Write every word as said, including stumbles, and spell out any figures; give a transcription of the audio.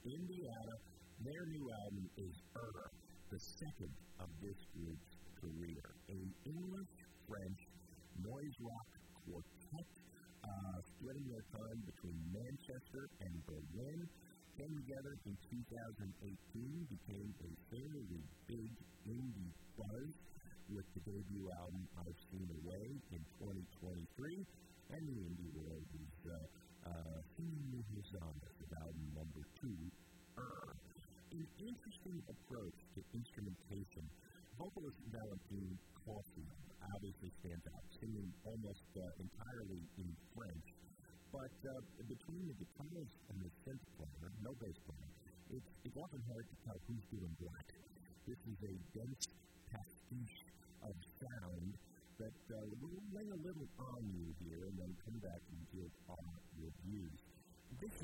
Indiana. Their new album is Er, the second of this group's career. An English-French noise rock quartet uh, splitting their time between Manchester and Berlin. Came together in two thousand eighteen, became a fairly big indie buzz with the debut album I've Seen Away in twenty twenty-three, and the indie world is uh, uh, singing his honor with album number two, Er. An interesting approach to instrumentation. Vocalist Valentine Coffey obviously stands out, singing almost uh, entirely in French. But uh, between the guitarist and the synth player, no bass player, it's, it's often hard to tell who's doing what. This is a dense pastiche of sound that uh, will lay a little on you here and then come back and give our reviews. This